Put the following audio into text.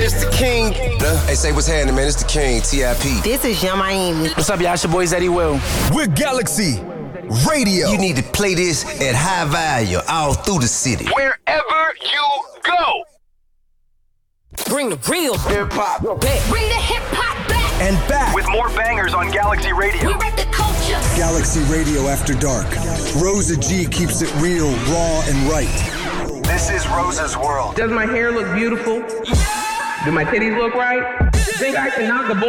It's the king. Hey, say what's happening, man. It's the king, TIP. This is Young Miami. What's up, y'all? It's your boy, Eddie Will. We're Galaxy Radio. You need to play this at high value all through the city. Wherever you go. Bring the real hip-hop back. Bring the hip-hop back. And back. With more bangers on Galaxy Radio. We rep the culture. Galaxy Radio After Dark. Rosa G keeps it real, raw, and right. This is Rosa's world. Does my hair look beautiful? Do my titties look right? Think I can knock a boy